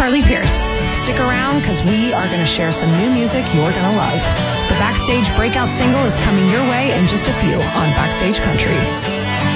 Carly Pierce. Stick around because we are going to share some new music you're going to love. The Backstage breakout single is coming your way in just a few on Backstage Country.